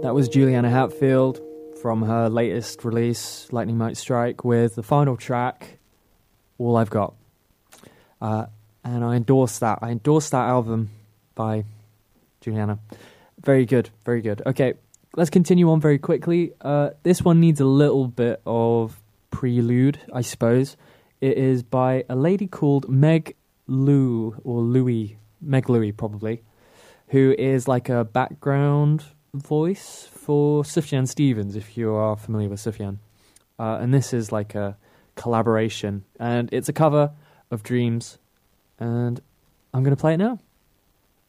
That was Juliana Hatfield from her latest release, Lightning Might Strike, with the final track, All I've Got. And I endorse that. I endorse that album by Juliana. Very good, very good. Okay, let's continue on very quickly. This one needs a little bit of prelude, I suppose. It is by a lady called Meg Lou, or Louie, Meg Louie probably, who is like a background voice for Sufjan Stevens, if you are familiar with Sufjan. And this is like a collaboration, and it's a cover of Dreams, and I'm going to play it now.